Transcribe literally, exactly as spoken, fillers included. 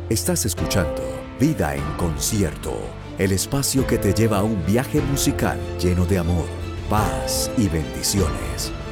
Estás escuchando Vida en Concierto, el espacio que te lleva a un viaje musical lleno de amor, paz y bendiciones.